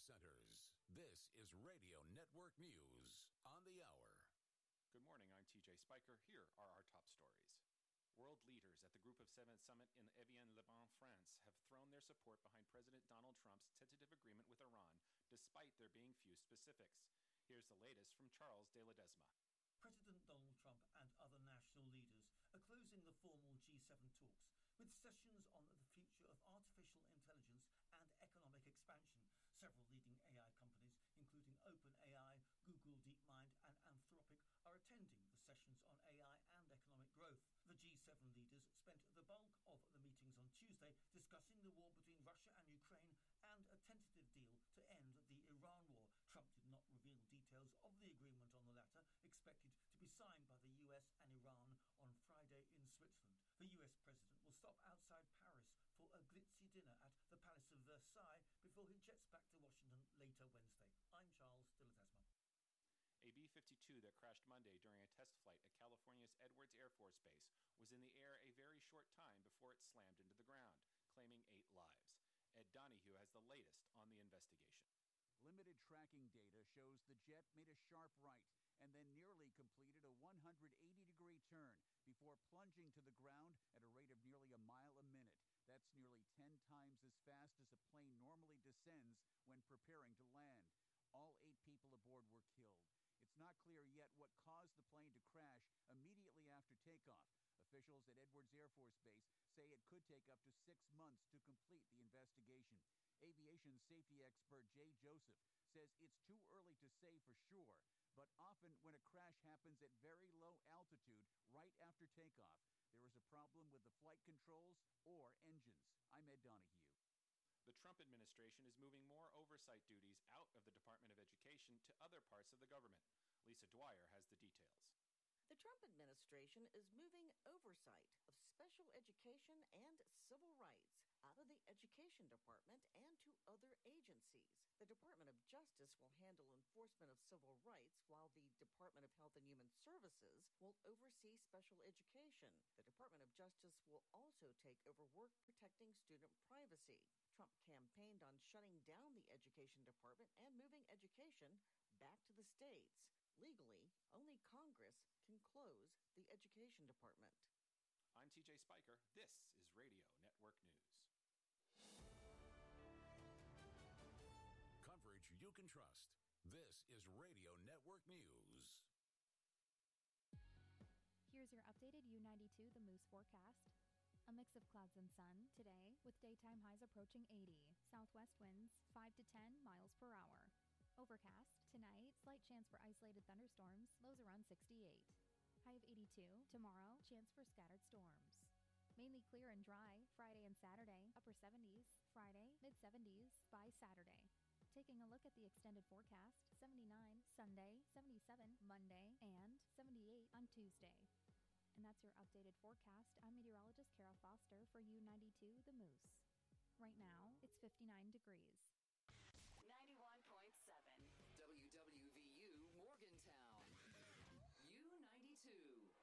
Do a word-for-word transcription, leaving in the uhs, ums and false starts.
centers. This is Radio Network News on the hour. Good morning, I'm T J Spiker. Here are our top stories. World leaders at the Group of Seven summit in Evian-les-Bains, France, have thrown their support behind President Donald Trump's tentative agreement with Iran, despite there being few specifics. Here's the latest from Charles de Ledesma. President Donald Trump and other national leaders are closing the formal G seven talks with sessions on the future of artificial intelligence and economic expansion. Several leading A I companies, including OpenAI, Google DeepMind and Anthropic, are attending the sessions on A I and economic growth. The G seven leaders spent the bulk of the meetings on Tuesday discussing the war between Russia and Ukraine and a tentative deal to end the Iran war. Trump did not reveal details of the agreement on the latter, expected to be signed by the U S and Iran on Friday in Switzerland. The U S president will stop outside Paris for a glitzy dinner at the Palace of Versailles before he jets back to Washington later Wednesday. I'm Charles de Ledesma. A B fifty-two that crashed Monday during a test flight at California's Edwards Air Force Base was in the air a very short time before it slammed into the ground, claiming eight lives. Ed Donahue has the latest on the investigation. Limited tracking data shows the jet made a sharp right and then nearly completed a one hundred eighty degree turn before plunging to the ground at a rate of nearly a mile a minute. That's nearly ten times as fast as a plane normally descends when preparing to land. All eight people aboard were killed. It's not clear yet what caused the plane to crash immediately after takeoff. Officials at Edwards Air Force Base say it could take up to six months to complete the investigation. Aviation safety expert Jay Joseph says it's too early to say for sure, but often when a crash happens at very low altitude right after takeoff, there is a problem with the flight controls or engines. I'm Ed Donahue. The Trump administration is moving more oversight duties out of the Department of Education to other parts of the government. Lisa Dwyer has the details. The Trump administration is moving oversight of special education and civil rights out of the Education Department and to other agencies. The Department of Justice will handle enforcement of civil rights, while the Department of Health and Human Services will oversee special education. The Department of Justice will also take over work protecting student privacy. Trump campaigned on shutting down the Education Department and moving education back to the states. Legally, only Congress can close the Education Department. I'm T J Spiker. This is Radio Network News. Coverage you can trust. This is Radio Network News. Here's your updated U ninety-two The Moose forecast. A mix of clouds and sun today, with daytime highs approaching eighty. Southwest winds five to ten miles per hour. Overcast tonight, slight chance for isolated thunderstorms, lows around sixty-eight. High of eighty-two. Tomorrow, chance for scattered storms. Mainly clear and dry Friday and Saturday, upper seventies. Friday, mid seventies by Saturday. Taking a look at the extended forecast, seventy-nine Sunday, seventy-seven Monday, and seventy-eight on Tuesday. And that's your updated forecast. I'm meteorologist Carol Foster for U ninety-two The Moose. Right now, it's fifty-nine degrees. ninety-one point seven W W V U Morgantown. U ninety-two.